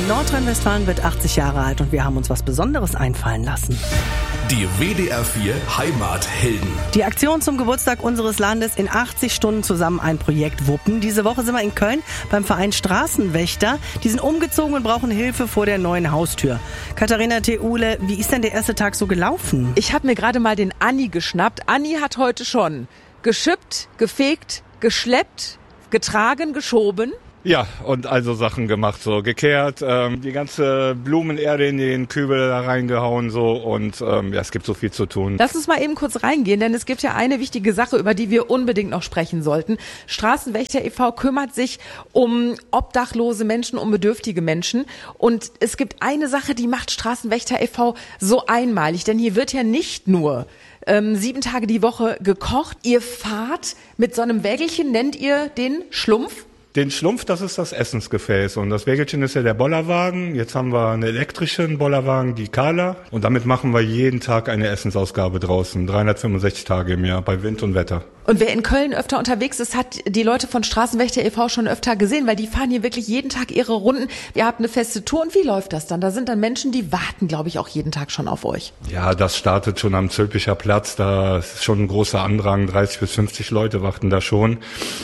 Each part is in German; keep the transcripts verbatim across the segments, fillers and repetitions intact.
Nordrhein-Westfalen wird achtzig Jahre alt und wir haben uns was Besonderes einfallen lassen. Die W D R vier Heimathelden. Die Aktion zum Geburtstag unseres Landes in achtzig Stunden zusammen ein Projekt wuppen. Diese Woche sind wir in Köln beim Verein Straßenwächter. Die sind umgezogen und brauchen Hilfe vor der neuen Haustür. Katharina Theule, wie ist denn der erste Tag so gelaufen? Ich habe mir gerade mal den Anni geschnappt. Anni hat heute schon geschippt, gefegt, geschleppt, getragen, geschoben. Ja, und also Sachen gemacht, so gekehrt, ähm, die ganze Blumenerde in den Kübel da reingehauen so und ähm, ja, es gibt so viel zu tun. Lass uns mal eben kurz reingehen, denn es gibt ja eine wichtige Sache, über die wir unbedingt noch sprechen sollten. Straßenwächter e V kümmert sich um obdachlose Menschen, um bedürftige Menschen und es gibt eine Sache, die macht Straßenwächter e V so einmalig, denn hier wird ja nicht nur ähm, sieben Tage die Woche gekocht, ihr fahrt mit so einem Wägelchen, nennt ihr den Schlumpf? Den Schlumpf, das ist das Essensgefäß und das Wägelchen ist ja der Bollerwagen. Jetzt haben wir einen elektrischen Bollerwagen, die Carla, und damit machen wir jeden Tag eine Essensausgabe draußen, dreihundertfünfundsechzig Tage im Jahr bei Wind und Wetter. Und wer in Köln öfter unterwegs ist, hat die Leute von Straßenwächter e V schon öfter gesehen, weil die fahren hier wirklich jeden Tag ihre Runden. Ihr habt eine feste Tour und wie läuft das dann? Da sind dann Menschen, die warten, glaube ich, auch jeden Tag schon auf euch. Ja, das startet schon am Zülpicher Platz, da ist schon ein großer Andrang, dreißig bis fünfzig Leute warten da schon.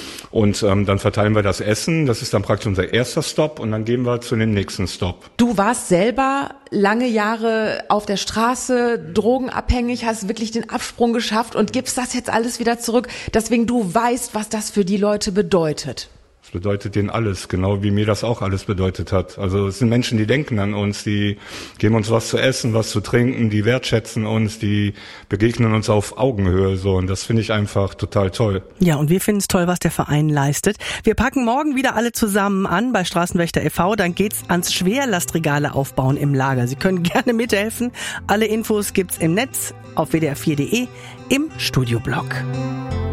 Und ähm, dann verteilen wir das Essen, das ist dann praktisch unser erster Stopp und dann gehen wir zu dem nächsten Stopp. Du warst selber lange Jahre auf der Straße, drogenabhängig, hast wirklich den Absprung geschafft und gibst das jetzt alles wieder zurück, deswegen du weißt, was das für die Leute bedeutet. Das bedeutet denen alles, genau wie mir das auch alles bedeutet hat. Also es sind Menschen, die denken an uns, die geben uns was zu essen, was zu trinken, die wertschätzen uns, die begegnen uns auf Augenhöhe so und das finde ich einfach total toll. Ja, und wir finden es toll, was der Verein leistet. Wir packen morgen wieder alle zusammen an bei Straßenwächter e V, dann geht's ans Schwerlastregale aufbauen im Lager. Sie können gerne mithelfen. Alle Infos gibt's im Netz auf w d r vier punkt d e im Studioblog.